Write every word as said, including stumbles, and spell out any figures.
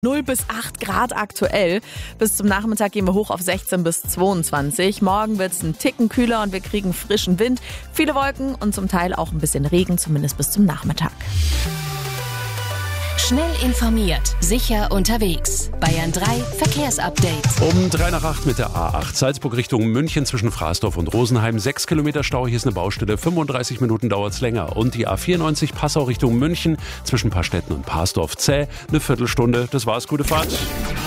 null bis acht Grad aktuell. Bis zum Nachmittag gehen wir hoch auf sechzehn bis zweiundzwanzig. Morgen wird es ein Ticken kühler und wir kriegen frischen Wind, viele Wolken und zum Teil auch ein bisschen Regen, zumindest bis zum Nachmittag. Schnell informiert, sicher unterwegs. Bayern drei Verkehrsupdate. Um drei nach acht mit der A acht Salzburg Richtung München zwischen Fraßdorf und Rosenheim. Sechs Kilometer Stau, hier ist eine Baustelle. fünfunddreißig Minuten dauert es länger. Und die A vierundneunzig Passau Richtung München zwischen Pastetten und Parsdorf zäh. Eine Viertelstunde. Das war's. Gute Fahrt.